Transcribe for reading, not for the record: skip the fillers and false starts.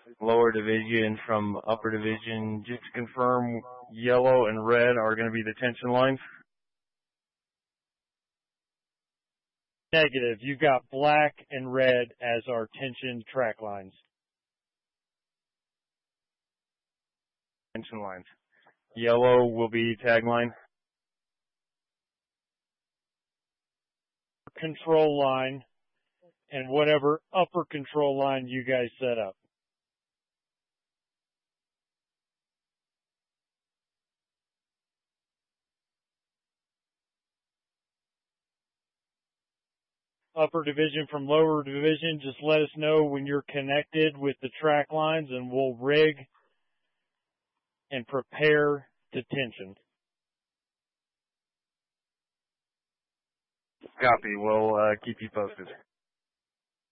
lower division from upper division. Just to confirm, yellow and red are going to be the tension lines? Negative. You've got black and red as our tension track lines. Tension lines. Yellow will be tag line. Control line and whatever upper control line you guys set up. Upper division from lower division, just let us know when you're connected with the track lines and we'll rig and prepare to tension. Copy. We'll keep you posted.